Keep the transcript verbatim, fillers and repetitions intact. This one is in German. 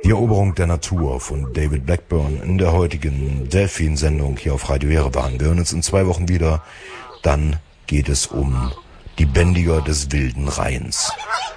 Die Eroberung der Natur von David Blackburn in der heutigen Delfin-Sendung hier auf Radio Jerewan. Wir hören uns in zwei Wochen wieder. Dann geht es um die Bändiger des wilden Rheins.